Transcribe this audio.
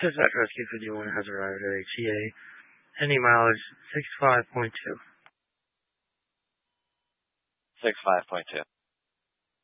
Dispatch Rescue 51 has arrived at HEA. Ending mileage 65.2. 65.2.